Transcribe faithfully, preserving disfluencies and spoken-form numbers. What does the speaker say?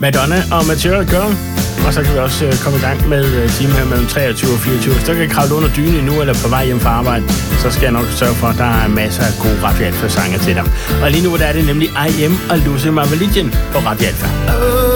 Madonna og Material Girl. Og så kan vi også uh, komme i gang med uh, timen her mellem treogtyve og fireogtyve. Hvis du kan kravle under dynen endnu eller på vej hjem fra arbejde, så skal jeg nok sørge for, at der er masser af gode Radio Alfa-sange til dig. Og lige nu der er det nemlig I Am og Losing My Religion på Radio Alfa.